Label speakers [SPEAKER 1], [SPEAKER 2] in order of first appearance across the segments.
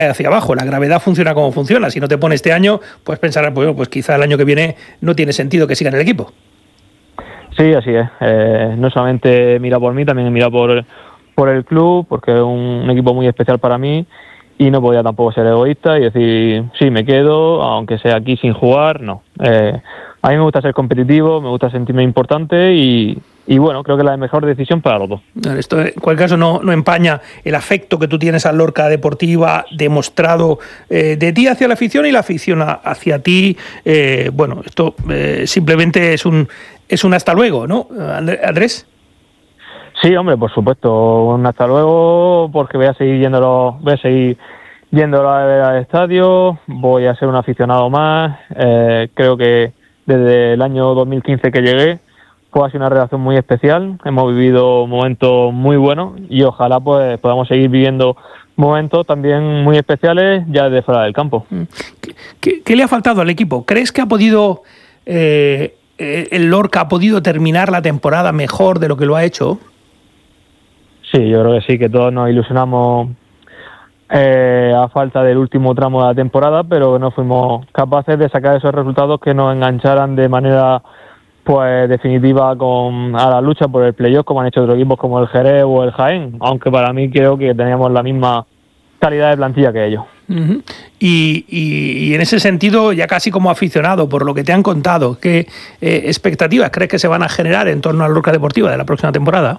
[SPEAKER 1] hacia abajo. La gravedad funciona como funciona. Si no te pone este año, pues pensarás, pues quizá el año que viene no tiene sentido que siga en el equipo.
[SPEAKER 2] Sí, así es. No solamente mira por mí, también mira por el club, porque es un equipo muy especial para mí y no podía tampoco ser egoísta y decir, sí, me quedo, aunque sea aquí sin jugar, no. A mí me gusta ser competitivo, me gusta sentirme importante y bueno, creo que es la mejor decisión para los dos.
[SPEAKER 1] Esto en cualquier caso no empaña el afecto que tú tienes al Lorca Deportiva, demostrado de ti hacia la afición y la afición hacia ti. Bueno, esto simplemente es un hasta luego, ¿no, Andrés?
[SPEAKER 2] Sí, hombre, por supuesto, un hasta luego, porque voy a seguir yéndolo al estadio, voy a ser un aficionado más. Creo que desde el año 2015 que llegué, pues ha sido una relación muy especial. Hemos vivido momentos muy buenos y ojalá pues podamos seguir viviendo momentos también muy especiales ya desde fuera del campo.
[SPEAKER 1] ¿Qué le ha faltado al equipo? ¿Crees que ha podido el Lorca ha podido terminar la temporada mejor de lo que lo ha hecho?
[SPEAKER 2] Sí, yo creo que sí, que todos nos ilusionamos a falta del último tramo de la temporada, pero no fuimos capaces de sacar esos resultados que nos engancharan de manera pues definitiva a la lucha por el playoff, como han hecho otros equipos como el Jerez o el Jaén, aunque para mí creo que teníamos la misma calidad de plantilla que ellos.
[SPEAKER 1] Uh-huh. Y en ese sentido, ya casi como aficionado, por lo que te han contado, ¿qué expectativas crees que se van a generar en torno al Lorca Deportiva de la próxima temporada?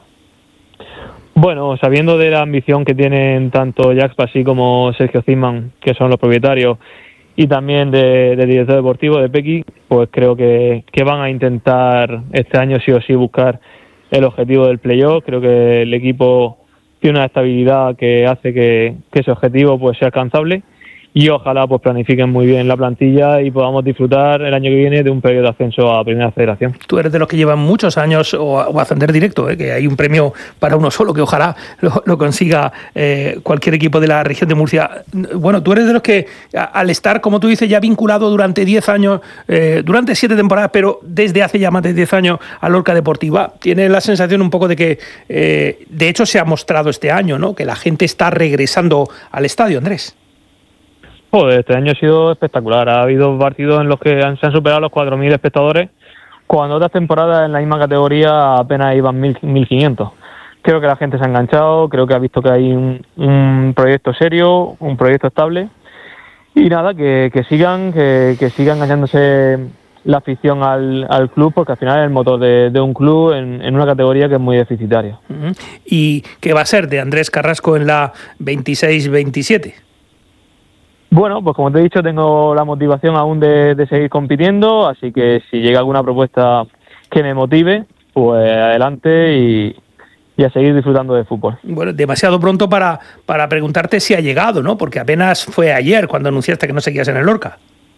[SPEAKER 2] Bueno, sabiendo de la ambición que tienen tanto Jacques Passy como Sergio Zimman, que son los propietarios, y también del director deportivo de Pequi, pues creo que van a intentar este año sí o sí buscar el objetivo del playoff. Creo que el equipo tiene una estabilidad que hace que ese objetivo pues sea alcanzable y ojalá pues planifiquen muy bien la plantilla y podamos disfrutar el año que viene de un periodo de ascenso a Primera Federación.
[SPEAKER 1] Tú eres de los que llevan muchos años o ascender directo, que hay un premio para uno solo, que ojalá lo consiga cualquier equipo de la región de Murcia. Bueno, tú eres de los que al estar, como tú dices, ya vinculado durante 10 años, durante 7 temporadas, pero desde hace ya más de 10 años a Lorca Deportiva, tienes la sensación un poco de que, de hecho, se ha mostrado este año, ¿no?, que la gente está regresando al estadio, Andrés.
[SPEAKER 2] Joder, este año ha sido espectacular. Ha habido partidos en los que se han superado los 4.000 espectadores, cuando otras temporadas en la misma categoría apenas iban 1.500. Creo que la gente se ha enganchado, creo que ha visto que hay un proyecto serio, un proyecto estable. Y nada, que sigan enganchándose la afición al club, porque al final es el motor de un club en una categoría que es muy deficitaria.
[SPEAKER 1] Uh-huh. ¿Y qué va a ser de Andrés Carrasco en la 26-27?
[SPEAKER 2] Bueno, pues como te he dicho, tengo la motivación aún de seguir compitiendo, así que si llega alguna propuesta que me motive, pues adelante y a seguir disfrutando de fútbol.
[SPEAKER 1] Bueno, demasiado pronto para preguntarte si ha llegado, ¿no? Porque apenas fue ayer cuando anunciaste que no seguías en el Lorca.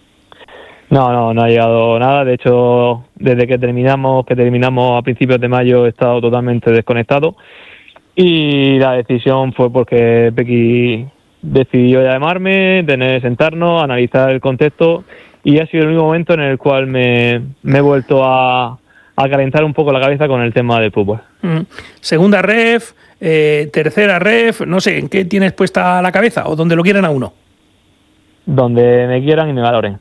[SPEAKER 2] No ha llegado nada. De hecho, desde que terminamos a principios de mayo he estado totalmente desconectado y la decisión fue porque Pequi decidió llamarme, sentarnos, analizar el contexto y ha sido el único momento en el cual me he vuelto a calentar un poco la cabeza con el tema del fútbol.
[SPEAKER 1] Segunda ref, tercera ref, no sé, ¿en qué tienes puesta la cabeza o donde lo quieran a uno?
[SPEAKER 2] Donde me quieran y me valoren.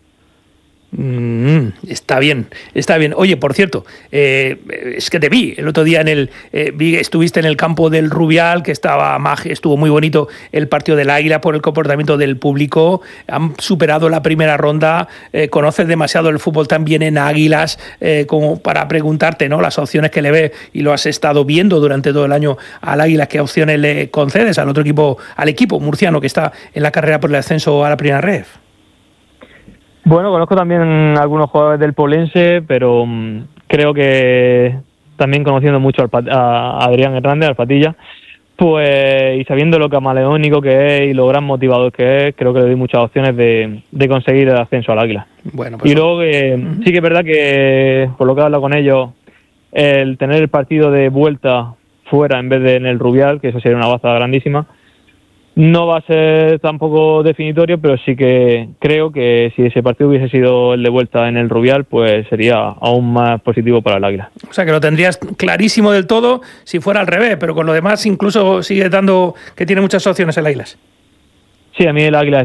[SPEAKER 1] Está bien. Oye, por cierto, es que te vi el otro día estuviste en el campo del Rubial, que estuvo muy bonito el partido del Águila por el comportamiento del público. Han superado la primera ronda. Conoces demasiado el fútbol también en Águilas como para preguntarte, ¿no?, las opciones que le ves, y lo has estado viendo durante todo el año al Águilas. ¿Qué opciones le concedes al equipo murciano que está en la carrera por el ascenso a la primera red?
[SPEAKER 2] Bueno, conozco también algunos jugadores del Poblense, pero creo que también conociendo mucho a Adrián Hernández, al Patilla, pues, y sabiendo lo camaleónico que es y lo gran motivador que es, creo que le doy muchas opciones de conseguir el ascenso al Águila.
[SPEAKER 1] Bueno, pues,
[SPEAKER 2] y luego sí que es verdad que, por lo que he hablado con ellos, el tener el partido de vuelta fuera en vez de en el Rubial, que eso sería una baza grandísima, no va a ser tampoco definitorio, pero sí que creo que si ese partido hubiese sido el de vuelta en el Rubial, pues sería aún más positivo para el Águila.
[SPEAKER 1] O sea, que lo tendrías clarísimo del todo si fuera al revés, pero con lo demás incluso sigue dando que tiene muchas opciones el Águilas.
[SPEAKER 2] Sí, a mí el Águila